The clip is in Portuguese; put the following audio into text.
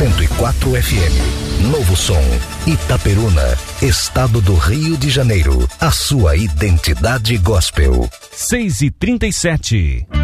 104 FM. Novo Som. Itaperuna, Estado do Rio de Janeiro. A sua identidade gospel. 6h37.